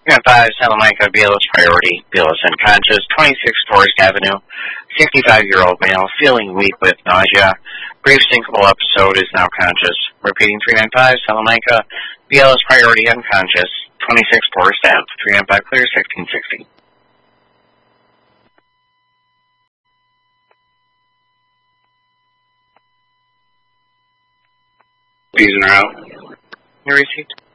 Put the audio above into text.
5, Salamanca, BLS priority, BLS unconscious, 26 Forest Avenue, 65-year-old male, feeling weak with nausea. Brief syncopal episode, is now conscious. Repeating 395, Salamanca, BLS priority unconscious, 26 Forest Ave, 395 clear, 1660. These are out. You received?